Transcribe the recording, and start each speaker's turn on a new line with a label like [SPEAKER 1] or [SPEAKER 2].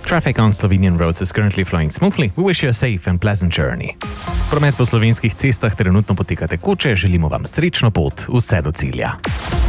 [SPEAKER 1] Traffic on Slovenian roads is currently flowing smoothly. We wish you a safe and pleasant journey. Promet po slovenskih cestah trenutno poteka tekoče, želimo vam srečno pot vse do cilja.